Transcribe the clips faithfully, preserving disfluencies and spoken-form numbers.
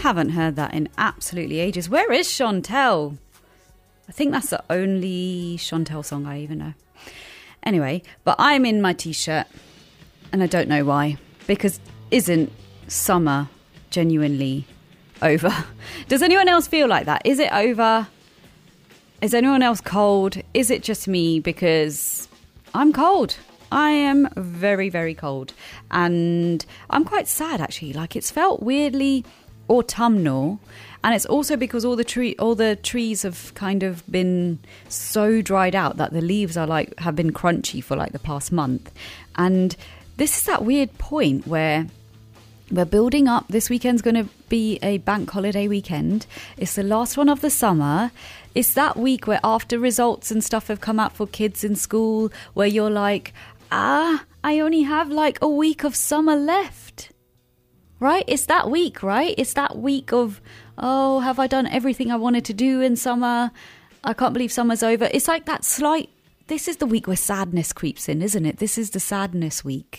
haven't heard that in absolutely ages. Where is Chantel? I think that's the only Chantel song I even know. Anyway, but I'm in my T-shirt and I don't know why. Because isn't summer genuinely over? Does anyone else feel like that? Is it over? Is anyone else cold? Is it just me? Because I'm cold. I am very, very cold. And I'm quite sad, actually. Like, it's felt weirdly autumnal. And it's also because all the tree, all the trees have kind of been so dried out that the leaves are like have been crunchy for like the past month. And this is that weird point where we're building up. This weekend's going to be a bank holiday weekend. It's the last one of the summer. It's that week where after results and stuff have come out for kids in school, where you're like, ah, I only have like a week of summer left. Right? It's that week, right? It's that week of, oh, have I done everything I wanted to do in summer? I can't believe summer's over. It's like that slight, this is the week where sadness creeps in, isn't it? This is the sadness week.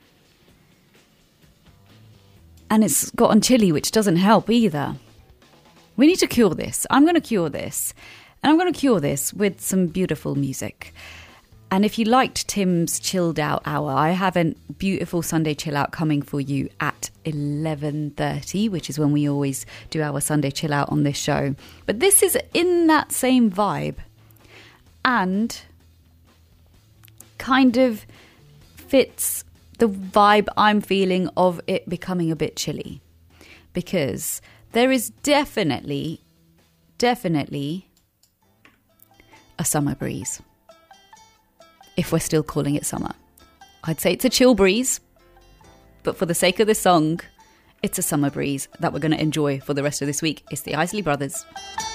And it's gotten chilly, which doesn't help either. We need to cure this. I'm going to cure this. And I'm going to cure this with some beautiful music. And if you liked Tim's chilled out hour, I have a beautiful Sunday chill out coming for you at eleven thirty, which is when we always do our Sunday chill out on this show. But this is in that same vibe and kind of fits the vibe I'm feeling of it becoming a bit chilly. Because there is definitely, definitely a summer breeze. If we're still calling it summer. I'd say it's a chill breeze, but for the sake of this song, it's a summer breeze that we're going to enjoy for the rest of this week. It's the Isley Brothers.